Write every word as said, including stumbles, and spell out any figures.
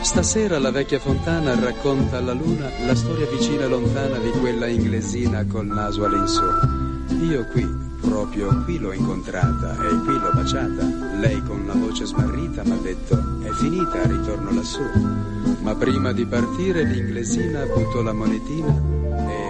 Stasera la vecchia fontana racconta alla luna la storia vicina e lontana di quella inglesina col naso all'insù. Io qui, proprio qui l'ho incontrata e qui l'ho baciata. Lei con la voce smarrita m'ha detto: è finita, ritorno lassù. Ma prima di partire l'inglesina buttò la monetina